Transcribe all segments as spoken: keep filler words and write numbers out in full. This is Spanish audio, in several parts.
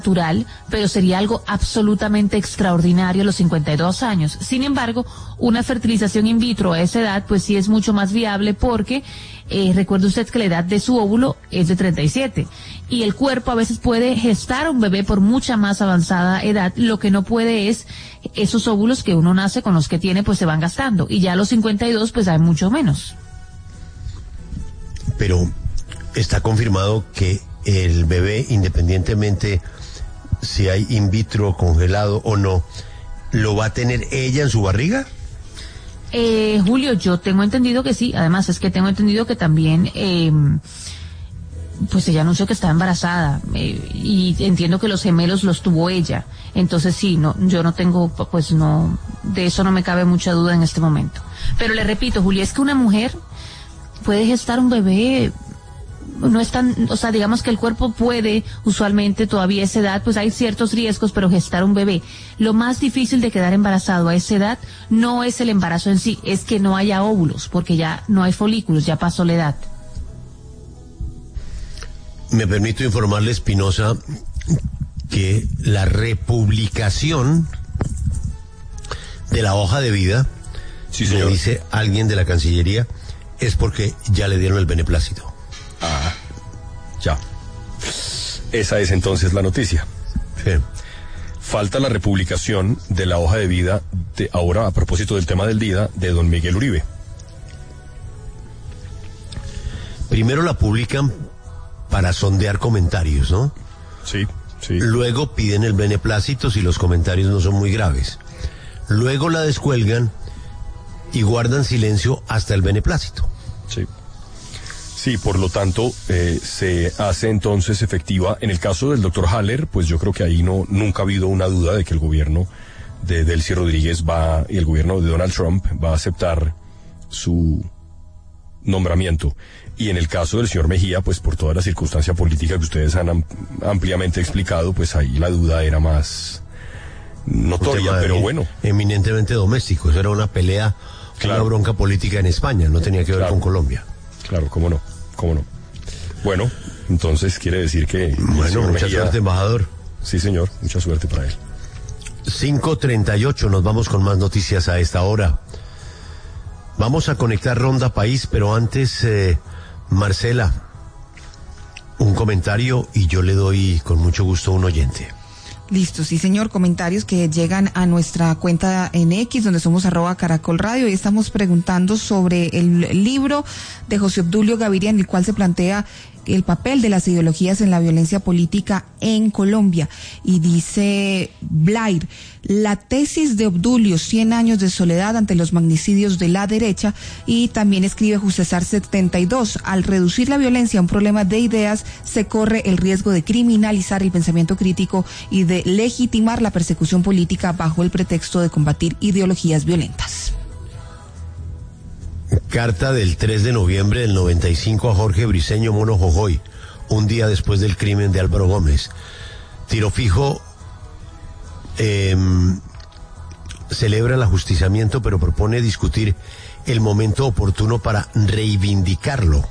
natural, pero sería algo absolutamente extraordinario a los cincuenta y dos años. Sin embargo, una fertilización in vitro a esa edad, pues sí es mucho más viable porque eh, recuerde usted que la edad de su óvulo es de treinta y siete y el cuerpo a veces puede gestar un bebé por mucha más avanzada edad. Lo que no puede es esos óvulos que uno nace con los que tiene, pues se van gastando, y ya a los cincuenta y dos pues hay mucho menos. Pero está confirmado que el bebé, independientemente si hay in vitro, congelado o no, ¿lo va a tener ella en su barriga? Eh, Julio, yo tengo entendido que sí. Además es que tengo entendido que también, eh, pues ella anunció que estaba embarazada, eh, y entiendo que los gemelos los tuvo ella. Entonces sí, no, yo no tengo, pues no, de eso no me cabe mucha duda en este momento. Pero le repito, Julio, es que una mujer puede gestar un bebé. No es tan, o sea, digamos que el cuerpo puede, usualmente todavía a esa edad, pues hay ciertos riesgos, pero gestar un bebé. Lo más difícil de quedar embarazado a esa edad no es el embarazo en sí, es que no haya óvulos, porque ya no hay folículos, ya pasó la edad. Me permito informarle, Espinosa, que la republicación de la hoja de vida, sí, señor, me dice alguien de la Cancillería, es porque ya le dieron el beneplácito. Ah, ya. Esa es entonces la noticia. Sí. Falta la republicación de la hoja de vida, de, ahora a propósito del tema del día, de don Miguel Uribe. Primero la publican para sondear comentarios, ¿no? Sí, sí. Luego piden el beneplácito si los comentarios no son muy graves. Luego la descuelgan y guardan silencio hasta el beneplácito. Sí. Sí, por lo tanto, eh, se hace entonces efectiva. En el caso del doctor Haller, pues yo creo que ahí no nunca ha habido una duda de que el gobierno de Delcy Rodríguez va, y el gobierno de Donald Trump va a aceptar su nombramiento. Y en el caso del señor Mejía, pues por toda la circunstancia política que ustedes han am- ampliamente explicado, pues ahí la duda era más notoria, pero bueno. Eminentemente doméstico, eso era una pelea, claro, una bronca política en España, no tenía que ver claro. con Colombia. Claro, cómo no, cómo no. Bueno, entonces quiere decir que... Bueno, mucha Mejía, suerte, embajador. Sí, señor, mucha suerte para él. cinco treinta y ocho, nos vamos con más noticias a esta hora. Vamos a conectar Ronda País, pero antes, eh, Marcela, un comentario y yo le doy con mucho gusto a un oyente. Listo, sí señor, comentarios que llegan a nuestra cuenta en X, donde somos arroba Caracol Radio, y estamos preguntando sobre el libro de José Obdulio Gaviria, en el cual se plantea el papel de las ideologías en la violencia política en Colombia. Y dice Blair, la tesis de Obdulio, cien años de soledad ante los magnicidios de la derecha. Y también escribe Jusesar setenta y dos, al reducir la violencia a un problema de ideas, se corre el riesgo de criminalizar el pensamiento crítico y de legitimar la persecución política bajo el pretexto de combatir ideologías violentas. Carta del tres de noviembre del noventa y cinco a Jorge Briceño Mono Jojoy, un día después del crimen de Álvaro Gómez. Tiro Fijo eh, celebra el ajusticiamiento, pero propone discutir el momento oportuno para reivindicarlo.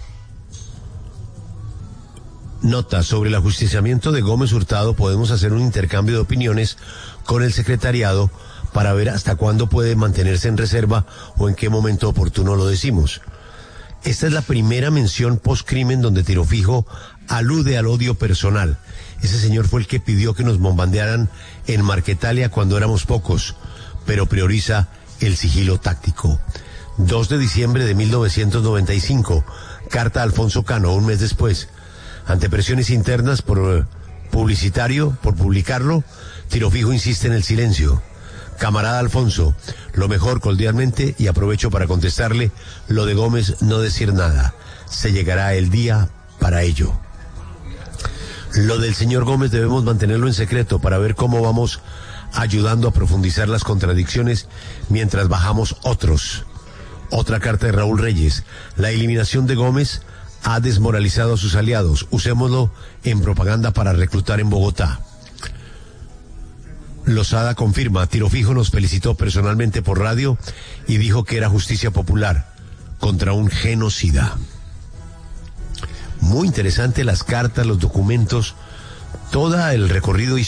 Nota, sobre el ajusticiamiento de Gómez Hurtado podemos hacer un intercambio de opiniones con el secretariado para ver hasta cuándo puede mantenerse en reserva o en qué momento oportuno lo decimos. Esta es la primera mención post-crimen donde Tiro Fijo alude al odio personal. Ese señor fue el que pidió que nos bombardearan en Marquetalia cuando éramos pocos, pero prioriza el sigilo táctico. dos de diciembre de mil novecientos noventa y cinco, carta a Alfonso Cano, un mes después. Ante presiones internas por publicitario, por publicarlo, Tiro Fijo insiste en el silencio. Camarada Alfonso, lo mejor cordialmente, y aprovecho para contestarle, lo de Gómez no decir nada, se llegará el día para ello. Lo del señor Gómez debemos mantenerlo en secreto para ver cómo vamos ayudando a profundizar las contradicciones mientras bajamos otros. Otra carta de Raúl Reyes, la eliminación de Gómez ha desmoralizado a sus aliados, usémoslo en propaganda para reclutar en Bogotá. Lozada confirma, Tiro Fijo nos felicitó personalmente por radio y dijo que era justicia popular contra un genocida. Muy interesante las cartas, los documentos, todo el recorrido histórico